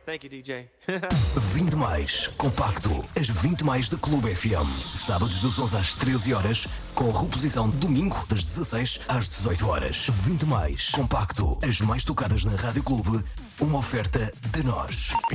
Thank you, DJ. 20 mais compacto, as 20 mais da Clube FM. Sábados das 11 às 13 horas, com reposição domingo das 16 às 18 horas. 20 mais compacto, as mais tocadas na Rádio Clube, uma oferta de nós.